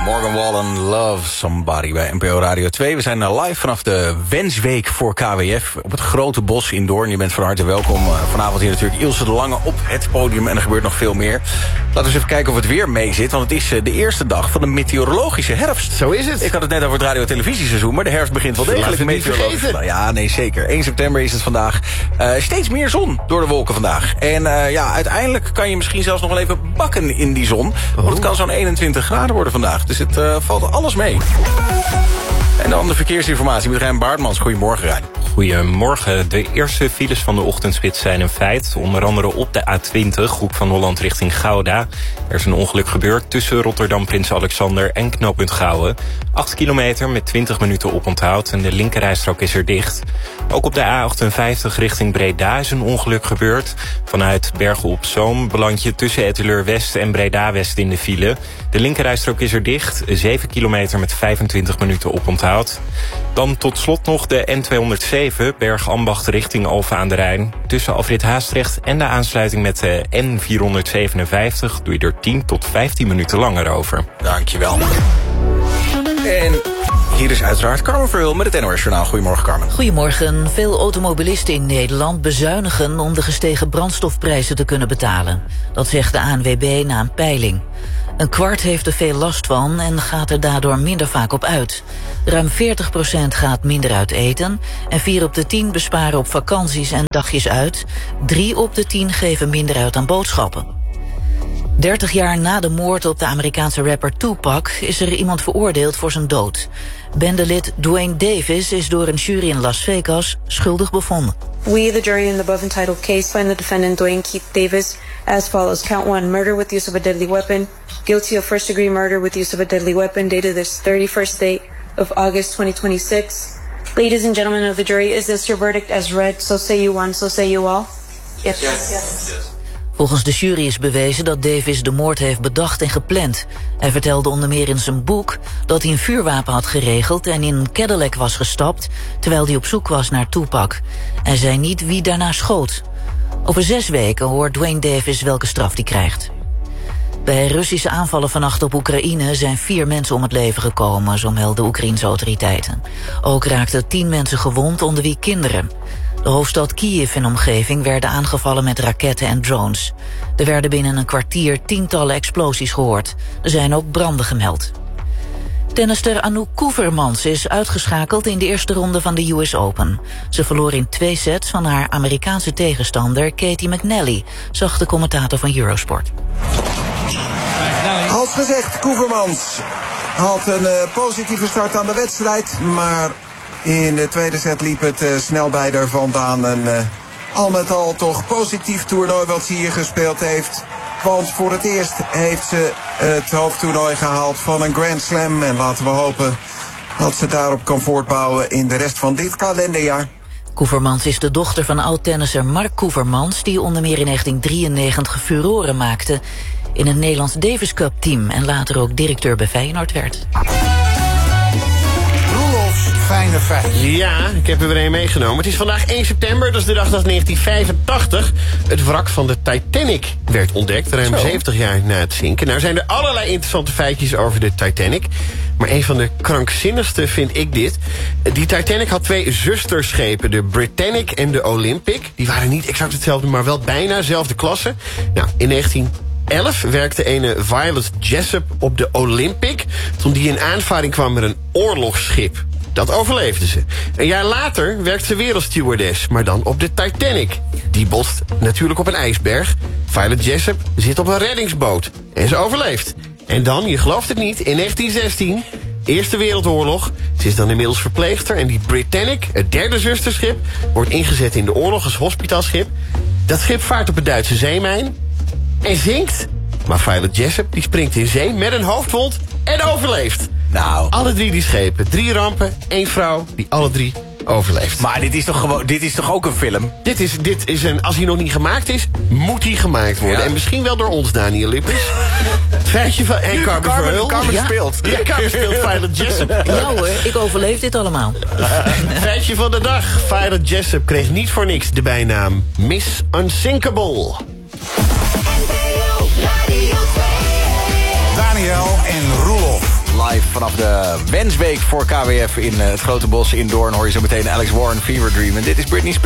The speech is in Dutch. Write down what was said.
Morgan Wallen, Love Somebody bij NPO Radio 2. We zijn live vanaf de Wensweek voor KWF op het Grote Bos in Doorn. Je bent van harte welkom. Vanavond hier natuurlijk Ilse de Lange op het podium en er gebeurt nog veel meer. Laten we eens even kijken of het weer mee zit, want het is de eerste dag van de meteorologische herfst. Zo is het. Ik had het net over het radio- en televisieseizoen, maar de herfst begint wel degelijk meteorologisch. Ja, nee, zeker. 1 september is het vandaag. Steeds meer zon door de wolken vandaag. En uiteindelijk kan je misschien zelfs nog wel even bakken in die zon. Want het kan zo'n 21 graden worden vandaag. Dus het valt alles mee. En dan de verkeersinformatie met Rijn Baartmans. Goedemorgen, Rijn. Goedemorgen. De eerste files van de ochtendspits zijn een feit. Onder andere op de A20, Hoek van Holland richting Gouda. Er is een ongeluk gebeurd tussen Rotterdam Prins Alexander en knooppunt Gouwen. 8 kilometer met 20 minuten oponthoud en de linkerrijstrook is er dicht. Ook op de A58 richting Breda is een ongeluk gebeurd. Vanuit Bergen op Zoom beland je tussen Etteleur West en Breda West in de file. De linkerrijstrook is er dicht. 7 kilometer met 25 minuten oponthoud. Dan tot slot nog de N207, Bergambacht richting Alphen aan de Rijn. Tussen Afrit Haastrecht en de aansluiting met de N457 doe je er 10 tot 15 minuten langer over. Dankjewel. En hier is uiteraard Carmen Verheul met het NOS Journaal. Goedemorgen, Carmen. Goedemorgen. Veel automobilisten in Nederland bezuinigen om de gestegen brandstofprijzen te kunnen betalen. Dat zegt de ANWB na een peiling. Een kwart heeft er veel last van en gaat er daardoor minder vaak op uit. Ruim 40% gaat minder uit eten en 4 op de 10 besparen op vakanties en dagjes uit. 3 op de 10 geven minder uit aan boodschappen. 30 jaar na de moord op de Amerikaanse rapper Tupac is er iemand veroordeeld voor zijn dood. Bendelid Duane Davis is door een jury in Las Vegas schuldig bevonden. We, the jury in the above entitled case, find the defendant Duane Keith Davis as follows. Count 1, murder with use of a deadly weapon. Guilty of first-degree murder with use of a deadly weapon, dated this 31st date of August 2026. Ladies and gentlemen of the jury, is this your verdict as read? So say you one, so say you all? Yes. Yes. Volgens de jury is bewezen dat Davis de moord heeft bedacht en gepland. Hij vertelde onder meer in zijn boek dat hij een vuurwapen had geregeld en in een Cadillac was gestapt terwijl hij op zoek was naar Tupac. Hij zei niet wie daarna schoot. Over 6 weken hoort Duane Davis welke straf hij krijgt. Bij Russische aanvallen vannacht op Oekraïne zijn 4 mensen om het leven gekomen, zo melden Oekraïense autoriteiten. Ook raakten 10 mensen gewond, onder wie kinderen. De hoofdstad Kiev en omgeving werden aangevallen met raketten en drones. Er werden binnen een kwartier tientallen explosies gehoord. Er zijn ook branden gemeld. Tennister Anouk Koevermans is uitgeschakeld in de eerste ronde van de US Open. Ze verloor in 2 sets van haar Amerikaanse tegenstander Katie McNally, zag de commentator van Eurosport. Als gezegd, Koevermans had een positieve start aan de wedstrijd, maar in de tweede set liep het snel bij haar vandaan. Een al met al toch positief toernooi wat ze hier gespeeld heeft. Want voor het eerst heeft ze het hoofdtoernooi gehaald van een Grand Slam. En laten we hopen dat ze daarop kan voortbouwen in de rest van dit kalenderjaar. Koevermans is de dochter van oud-tennisser Mark Koevermans, die onder meer in 1993 furoren maakte in het Nederlands Davis Cup team en later ook directeur bij Feyenoord werd. Fijne feitjes. Ja, ik heb er weer een meegenomen. Het is vandaag 1 september, dat is de dag dat 1985... het wrak van de Titanic werd ontdekt, ruim 70 jaar na het zinken. Nou zijn er allerlei interessante feitjes over de Titanic, maar een van de krankzinnigste vind ik dit. Die Titanic had 2 zusterschepen, de Britannic en de Olympic. Die waren niet exact hetzelfde, maar wel bijna dezelfde klasse. Nou, in 1911 werkte ene Violet Jessop op de Olympic, toen die in aanvaring kwam met een oorlogsschip. Dat overleefde ze. Een jaar later werkte ze weer als stewardess, maar dan op de Titanic. Die botst natuurlijk op een ijsberg. Violet Jessop zit op een reddingsboot. En ze overleeft. En dan, je gelooft het niet, in 1916, Eerste Wereldoorlog. Ze is dan inmiddels verpleegster en die Britannic, het 3e zusterschip, wordt ingezet in de oorlog als hospitaalschip. Dat schip vaart op een Duitse zeemijn en zinkt. Maar Violet Jessop die springt in zee met een hoofdwond en overleeft. Nou, alle 3 die schepen, 3 rampen, 1 vrouw die alle 3 overleeft. Maar dit is toch ook een film? Dit is een, als hij nog niet gemaakt is, moet hij gemaakt worden. Ja. En misschien wel door ons, Daniel Lippers. Het feitje van en Carmen Verheul. Carmen speelt. Ja, Carmen speelt Violet Jessop. Ja hoor, ik overleef dit allemaal. Feitje van de dag. Violet Jessop kreeg niet voor niks de bijnaam Miss Unsinkable. Daniel en Roelof. vanaf de wensweek voor KWF in het Grote Bos in Doorn... hoor je zo meteen Alex Warren, Fever Dream. En dit is Britney Spears.